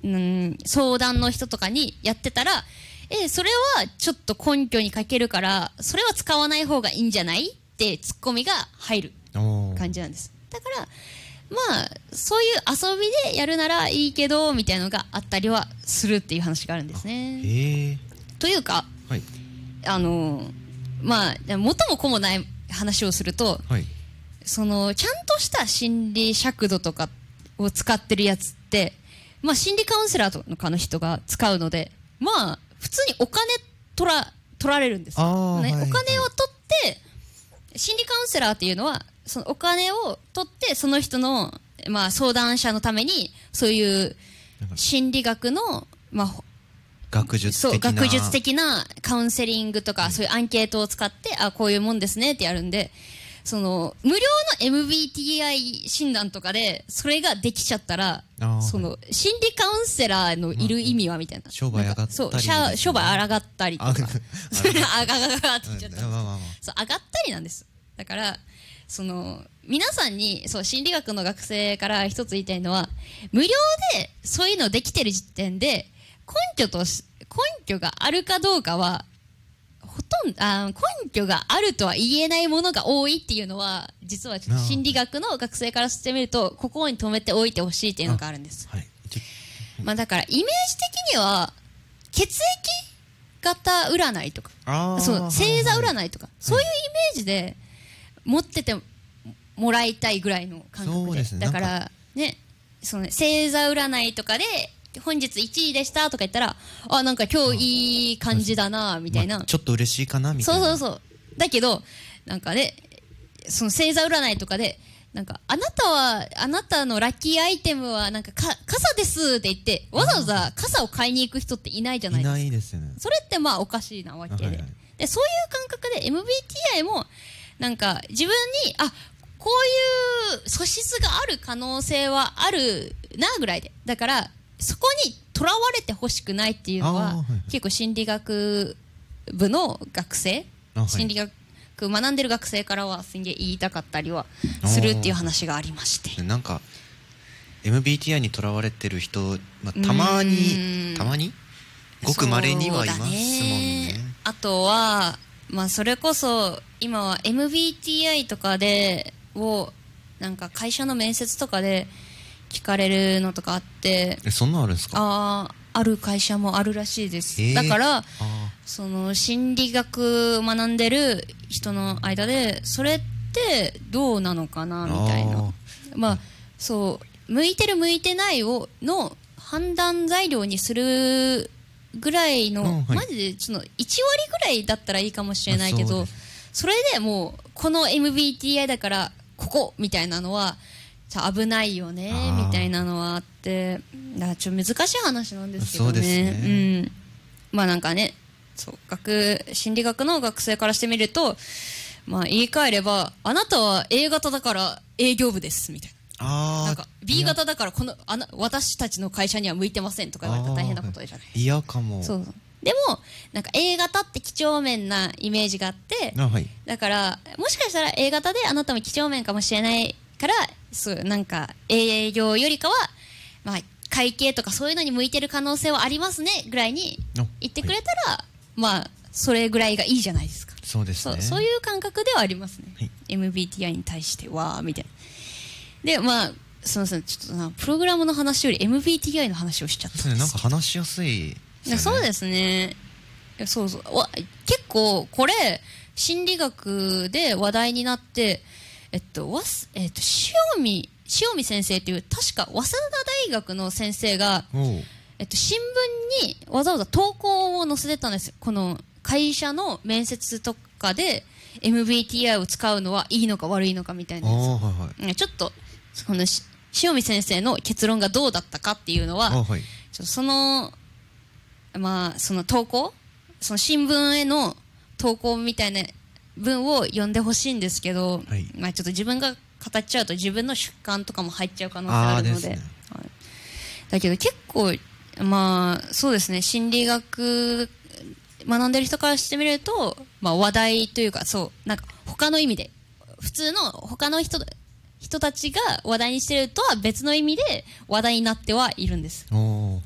相談の人とかにやってたら、それはちょっと根拠に欠けるからそれは使わない方がいいんじゃないってツッコミが入る感じなんです。だからまあそういう遊びでやるならいいけどみたいなのがあったりはするっていう話があるんですね。というか、はい、まあ元も子もない話をすると、はい、そのちゃんとした心理尺度とかを使ってるやつって、まあ、心理カウンセラーとかの人が使うので、まあ普通にお金取られるんですよ、ね、はいはい、お金を取って心理カウンセラーっていうのはそのお金を取ってその人の、まあ、相談者のためにそういう心理学の、まあ、学術的なカウンセリングとか、そういうアンケートを使ってこういうもんですねってやるんで、その無料の MBTI 診断とかでそれができちゃったら、その心理カウンセラーのいる意味はみたいな、 商売上がったり、 そう商売上がったりとか上がって言っちゃった、そう上がったりなんです。だからその皆さんにそう心理学の学生から一つ言いたいのは、無料でそういうのできてる時点で根拠があるかどうかは根拠があるとは言えないものが多いっていうのは、実は心理学の学生からしてみるとここに留めておいてほしいっていうのがあるんです。はい、まあ、だからイメージ的には血液型占いとかそう星座占いとか、そういうイメージで持っててもらいたいぐらいの感覚で、だからね、その星座占いとかで本日1位でしたとか言ったら、なんか今日いい感じだなみたいな、 ちょっと嬉しいかなみたいな。 そうだけどなんかね、その星座占いとかでなんかあなたのラッキーアイテムはなんか傘ですって言ってわざわざ傘を買いに行く人っていないじゃないですか。 いないですよね。 それってまあおかしいなわけで、でそういう感覚で MBTI もなんか自分にこういう素質がある可能性はあるなぐらいで、だからそこにとらわれてほしくないっていうのは、結構心理学部の学生、心理学学んでる学生からはすげえ言いたかったりはするっていう話がありまして、 なんか MBTI にとらわれてる人、たまにごく稀にはいますもんね。 あとは、それこそ今は MBTI とかでなんか会社の面接とかで聞かれるのとかあって、 そんなあるんですか？ ある会社もあるらしいです。だからその心理学学んでる人の間でそれってどうなのかなみたいな、そう向いてる向いてないの判断材料にするぐらいの、マジでその1割ぐらいだったらいいかもしれないけど、それでもうこの MBTI だからここみたいなのは危ないよねみたいなのはあって、だからちょっと難しい話なんですけどね。そうですね、なんかね、心理学の学生からしてみると、言い換えればあなたは A 型だから営業部ですみたいな、なんか B 型だから私たちの会社には向いてませんとか言われたら大変なことじゃないですか。 嫌かも。 そうでもなんか A 型って几帳面なイメージがあって、だからもしかしたら A 型であなたも几帳面かもしれないから、なんか営業よりかは、会計とかそういうのに向いてる可能性はありますねぐらいに言ってくれたら、それぐらいがいいじゃないですか。 そうですね。 そういう感覚ではありますね、MBTI に対してはみたいな。ですみません、ちょっとプログラムの話より MBTI の話をしちゃったんですけど。 なんか話しやすいですよね。 そうですね。結構これ心理学で話題になって、塩見先生っていう確か早稲田大学の先生が、新聞にわざわざ投稿を載せてたんですよ。この会社の面接とかで MBTI を使うのはいいのか悪いのかみたいなやつ、ちょっとこの塩見先生の結論がどうだったかっていうのは、その投稿、その新聞への投稿みたいな文を読んでほしいんですけど、ちょっと自分が語っちゃうと自分の主観とかも入っちゃう可能性あるので、だけど結構そうですね、心理学学んでる人からしてみると、話題というか、なんか他の意味で普通の他の人たちが話題にしてるとは別の意味で話題になってはいるんです。